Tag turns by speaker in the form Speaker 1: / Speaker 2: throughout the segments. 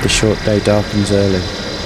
Speaker 1: The short day darkens early.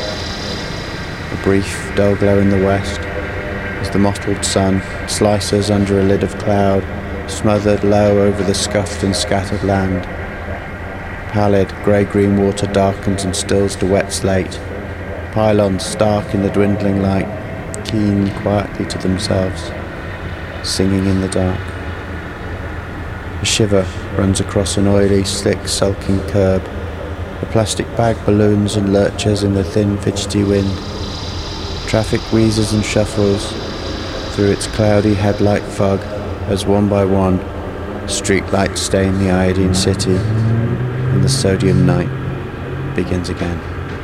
Speaker 1: A brief, dull glow in the west, as the mottled sun slices under a lid of cloud, smothered low over the scuffed and scattered land. Pallid, grey-green water darkens and stills to wet slate. Pylons stark in the dwindling light, keen quietly to themselves, singing in the dark. A shiver runs across an oily, slick, sulking curb. The plastic bag balloons and lurches in the thin, fidgety wind. Traffic wheezes and shuffles through its cloudy headlight fog as one by one streetlights stain the iodine city and the sodium night begins again.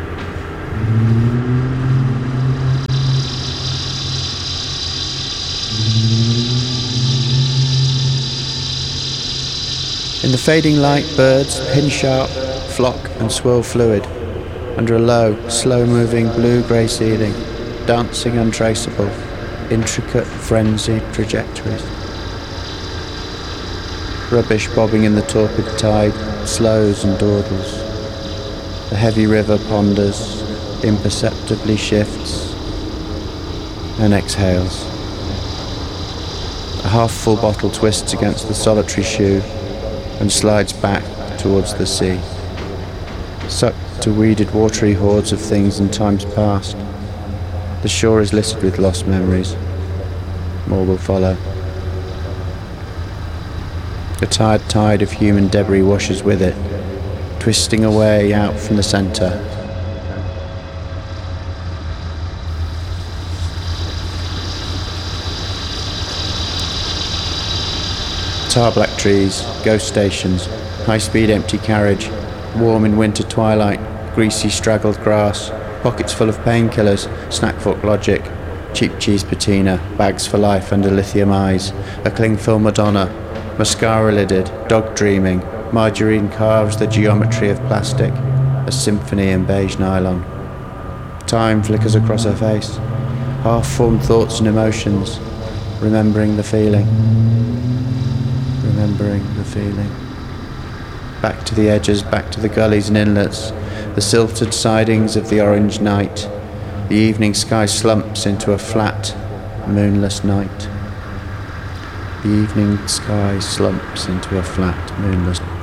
Speaker 1: In the fading light, birds, pin-sharp, flock and swirl fluid under a low, slow-moving blue-grey ceiling, dancing untraceable, intricate, frenzied trajectories. Rubbish bobbing in the torpid tide slows and dawdles. The heavy river ponders, imperceptibly shifts, and exhales. A half-full bottle twists against the solitary shoe and slides back towards the sea, sucked to weeded watery hordes of things in times past. The shore is littered with lost memories. More will follow. A tired tide of human debris washes with it, twisting away out from the centre. Tar-black trees, ghost stations, high-speed empty carriage, warm in winter twilight, greasy straggled grass, pockets full of painkillers, snack fork logic, cheap cheese patina, bags for life under lithium eyes, a cling film Madonna, mascara-lidded, dog dreaming, margarine carves the geometry of plastic, a symphony in beige nylon. Time flickers across her face, half-formed thoughts and emotions, remembering the feeling. Back to the edges, back to the gullies and inlets, the silted sidings of the orange night. The evening sky slumps into a flat, moonless night. The evening sky slumps into a flat, moonless night.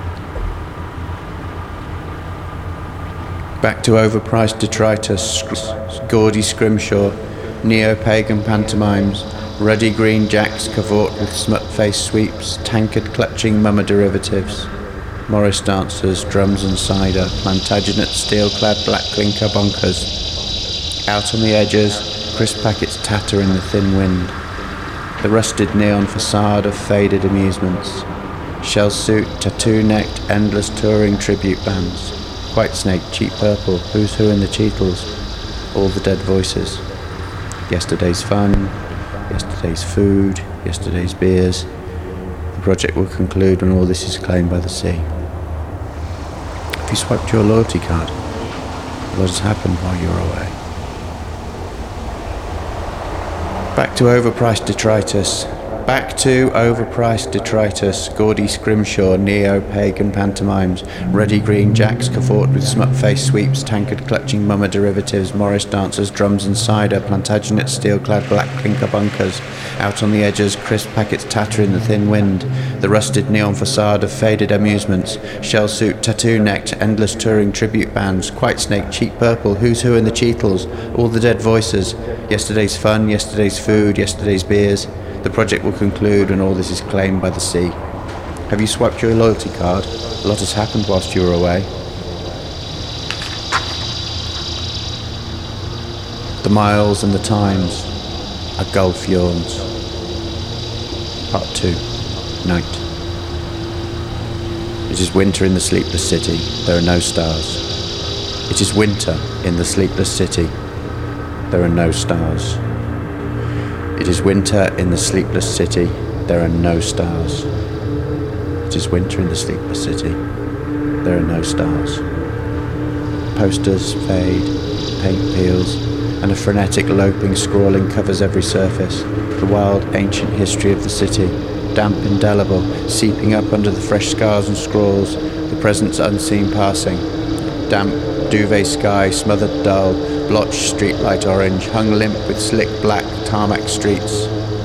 Speaker 1: Back to overpriced detritus, gaudy scrimshaw, neo-pagan pantomimes, ruddy green jacks cavort with smut-faced sweeps, tankard-clutching mummer derivatives, Morris dancers, drums and cider, Plantagenet steel-clad black clinker bonkers. Out on the edges, crisp packets tatter in the thin wind. The rusted neon facade of faded amusements. Shell suit, tattoo-necked, endless touring tribute bands. Whitesnake, Cheap Purple, Who's Who in the Cheetles, all the dead voices. Yesterday's fun, yesterday's food, yesterday's beers. The project will conclude when all this is claimed by the sea. Have you swiped your loyalty card? What has happened while you're away? Back to overpriced detritus. Back to overpriced detritus, gaudy scrimshaw, neo-pagan pantomimes, ruddy green jacks cavort with smut-faced sweeps, tankard-clutching mummer derivatives, Morris dancers, drums and cider, Plantagenet steel-clad black clinker bunkers. Out on the edges, crisp packets tatter in the thin wind. The rusted neon facade of faded amusements. Shell suit, tattoo-necked, endless touring tribute bands. Whitesnake, Cheap Purple, Who's Who in the Cheetles, all the dead voices. Yesterday's fun, yesterday's food, yesterday's beers. The project will conclude when all this is claimed by the sea. Have you swiped your loyalty card? A lot has happened whilst you were away. The miles and the times, a gulf yawns. Part 2. Night. It is winter in the sleepless city. There are no stars. It is winter in the sleepless city. There are no stars. It is winter in the sleepless city. There are no stars. It is winter in the sleepless city. There are no stars. Posters fade, paint peels, and a frenetic loping scrawling covers every surface. The wild ancient history of the city, damp indelible, seeping up under the fresh scars and scrawls, the present's unseen passing. damp, duvet sky, smothered dull, blotched streetlight orange, hung limp with slick black tarmac streets.